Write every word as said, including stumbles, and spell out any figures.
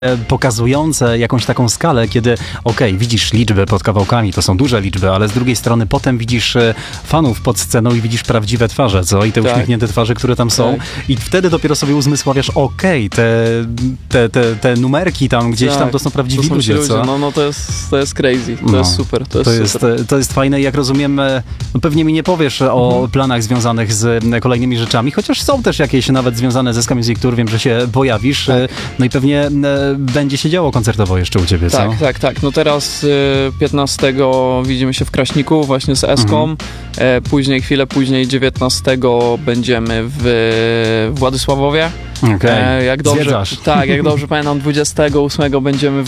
pokazujące jakąś taką skalę, kiedy okej, okay, widzisz liczby pod kawałkami, to są duże liczby, ale z drugiej strony potem widzisz fanów pod sceną i widzisz prawdziwe twarze, co? I te tak. uśmiechnięte twarze, które tam są. Tak. I wtedy dopiero sobie uzmysławiasz, okej, okay, te, te, te, te numerki tam gdzieś tak. tam to są prawdziwi to są ludzie, ludzie, co? No, no to jest, to jest crazy, to no. jest super. To jest, to, jest, super. to jest fajne, jak rozumiem, no pewnie mi nie powiesz mhm. o planach związanych z kolejnymi rzeczami, chociaż są też jakieś nawet związane ze Ska Music Tour, wiem, że się pojawisz, tak. no i pewnie będzie się działo koncertowo jeszcze u ciebie, co? Tak, tak, tak. No teraz piętnastego widzimy się w Kraśniku właśnie z Eską. Mhm. E, później, chwilę później dziewiętnastego będziemy w Władysławowie. Okay. E, jak dobrze, tak, jak dobrze pamiętam, dwudziestego ósmego będziemy w